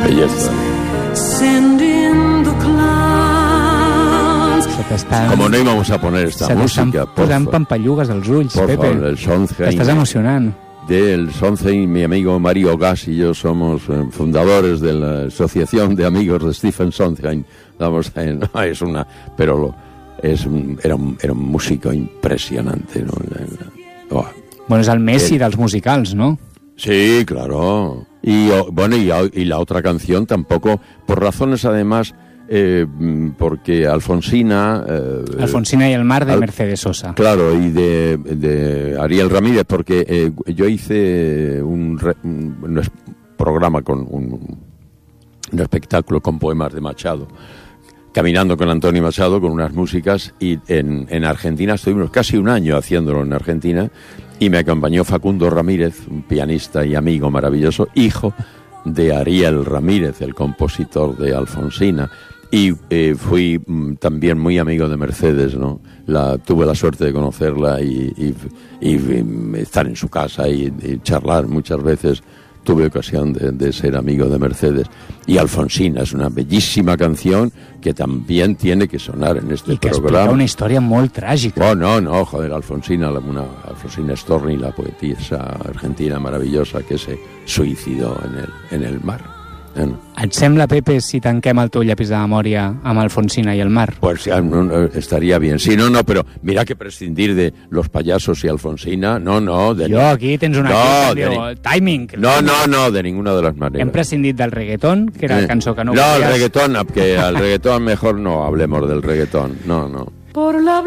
Belleza. Como no íbamos a poner esta música, por favor. Pampallugues als ulls, por Pepe. Favor, el Sondheim. Estás emocionant. Del Sondheim, mi amigo Mario Gas y yo somos fundadores de la Asociación de Amigos de Stephen Sondheim. Vamos, no es una, pero era un músico impresionante, ¿no? Bueno, és el Messi dels musicals, ¿no? Sí, claro. Y la otra canción tampoco, por razones además, porque Alfonsina y el mar de Mercedes Sosa. Claro, y de Ariel Ramírez, porque yo hice un programa con un espectáculo con poemas de Machado, caminando con Antonio Machado, con unas músicas, y en Argentina estuvimos casi un año haciéndolo en Argentina, y me acompañó Facundo Ramírez, un pianista y amigo maravilloso, hijo de Ariel Ramírez, el compositor de Alfonsina. Y fui también muy amigo de Mercedes, ¿no? Tuve la suerte de conocerla y estar en su casa y charlar muchas veces. Tuve ocasión de ser amigo de Mercedes. Y Alfonsina es una bellísima canción que también tiene que sonar en este programa. Y que explica una historia muy trágica. Oh, no, joder, Alfonsina Storni, la poetisa argentina maravillosa que se suicidó en el mar. Et sembla, Pepe, si tanquem el teu llapis de memòria amb Alfonsina y el mar? Pues estaría bien. Sí, no, pero mira que prescindir de los payasos y Alfonsina, no. Jo aquí tens una timing. No, de ninguna de las maneras. Hem prescindit del reggaetón, que era la cançó que no volies. No, el reggaetón, que al reggaetón mejor no hablemos del reggaetón. No. Por la